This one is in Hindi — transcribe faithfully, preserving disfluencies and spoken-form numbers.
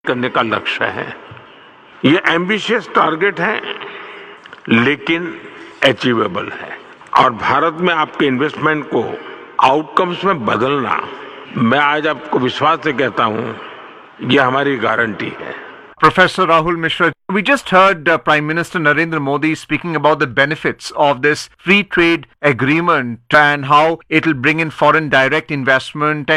करने का लक्ष्य है। ये एम्बिशियस टारगेट है लेकिन अचीवेबल है और भारत में आपके इन्वेस्टमेंट को आउटकम्स में बदलना, मैं आज आपको विश्वास से कहता हूं, ये हमारी गारंटी है। Professor Rahul Mishra, we just heard uh, Prime Minister Narendra Modi speaking about the benefits of this free trade agreement and how it will bring in foreign direct investment and